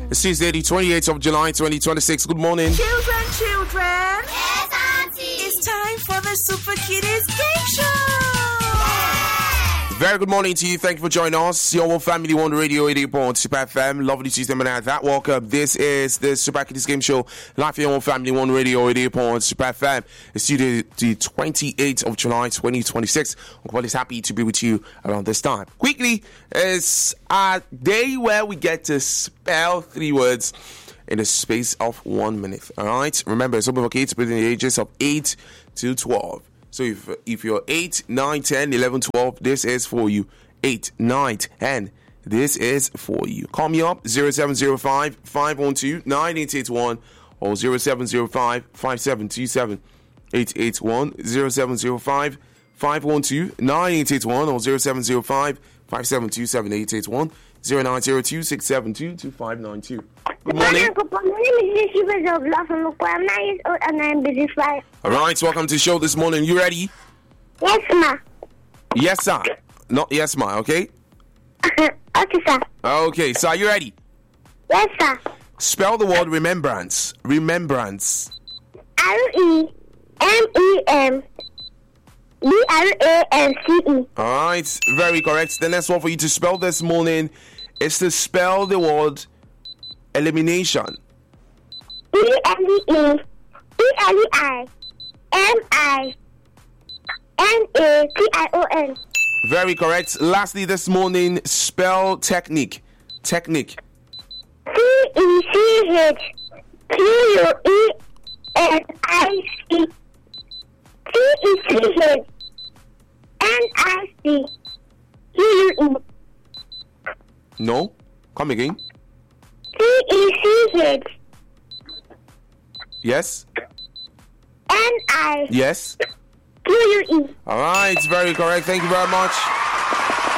It's Tuesday, the 28th of July, 2026. Good morning. Children. Yes, Auntie. It's time for the Super Kiddies Game Show. Very good morning to you. Thank you for joining us. Your whole family on Radio 88.1 Super FM. Lovely Tuesday morning at that. Welcome. This is the Super Kiddies Game Show. Live for your whole family on Radio 88.1 Super FM. It's Tuesday, the 28th of July, 2026. I'm is happy to be with you around this time. Quickly, it's a day where we get to spell 3 words in the space of 1 minute. All right. Remember, it's open for kids between the ages of 8 to 12. So if you're 8, 9, 10, 11, 12, this is for you. 8, 9, 10, this is for you. Call me up 0705 512 9881 or 0705 5727 881 0705 512 9881 or 0705 5727 881 0902 672 2592. Good morning. My name is Yeshiva Zobla. I'm 9 years old and I'm busy 5. All right, welcome to the show this morning. You ready? Yes, ma. Yes, sir. Not yes, ma, okay? Okay, sir. Okay, so are you ready? Yes, sir. Spell the word remembrance. Remembrance. REMEMBRANCE. All right, very correct. The next one for you to spell this morning is to spell the word elimination. ELEEELIMINATION. Very correct. Lastly, this morning, spell technique. Technique. TECHQUENIC. TECHNICQUE. No? Come again. TECH. Yes? NI. Yes? QUE. All right, very correct. Thank you very much.